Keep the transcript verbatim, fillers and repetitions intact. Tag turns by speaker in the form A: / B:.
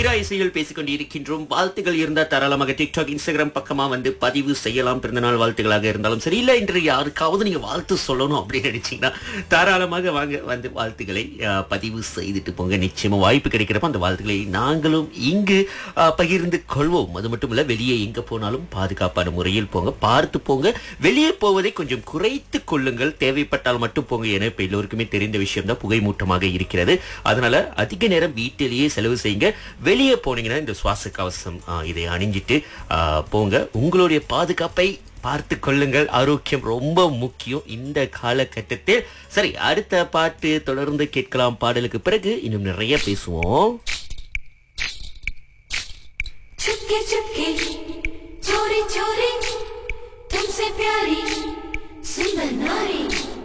A: ஹீரா இசையில் பேசிக் கொண்டிருக்கின்றோம். வாழ்த்துகள் இருந்தா தாராளமாக டிக்டாக், இன்ஸ்டாகிராம் பக்கமா வந்து பதிவு செய்யலாம். பிறந்தநாள் வாழ்த்துக்களாக இருந்தாலும் சரி, இல்ல இன்று யாருக்காவது நீங்க வாழ்த்து சொல்லணும் அப்படின்னு நினைச்சீங்கன்னா தாராளமாக வாங்க, வந்து வாழ்த்துக்களை அஹ், பதிவு செய்துட்டு போங்க. நிச்சயமா வாய்ப்பு கிடைக்கிறப்ப அந்த வாழ்த்துக்களை நாங்களும் இங்கு அஹ், பகிர்ந்து கொள்வோம். அது மட்டும் இல்ல, வெளியே எங்க போனாலும் பாதுகாப்பான முறையில் போங்க, பார்த்து போங்க. வெளியே போவதை கொஞ்சம் குறைத்து கொள்ளுங்கள், தேவைப்பட்டால் மட்டும் போங்க. என இப்ப எல்லோருக்குமே தெரிந்த விஷயம் தான் புகை மூட்டமாக இருக்கிறது. அதனால அதிக நேரம் வீட்டிலேயே செலவு செய்யுங்க. வெளியே போனீங்கன்னா இந்த சுவாச கவசம் ஆ, இதை அணிஞ்சிட்டு ஆ, போங்க. உங்களுடைய பாதுகாப்பை பார்த்து கொள்ளுங்கள். ஆரோக்கியம் ரொம்ப முக்கியம் இந்த காலகட்டத்தில். சரி, அடுத்த பாட்டு தொடர்ந்து கேட்கலாம். பாடலுக்கு பிறகு இன்னும் நிறைய பேசுவோம்.
B: चुपके चुपके चोरी चोरी तुमसे प्यारी सुंदर नारी